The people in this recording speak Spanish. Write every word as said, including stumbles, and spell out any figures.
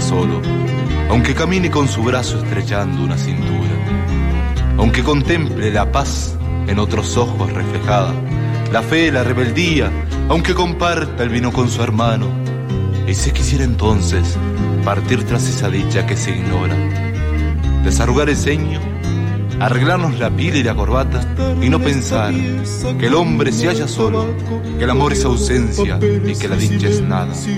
solo, aunque camine con su brazo estrechando una cintura, aunque contemple la paz en otros ojos reflejada, la fe, la rebeldía, aunque comparta el vino con su hermano. Y si quisiera entonces partir tras esa dicha que se ignora, desarrugar el ceño, arreglarnos la pila y la corbata y no pensar que el hombre se halla solo, que el amor es ausencia y que la dicha es nada.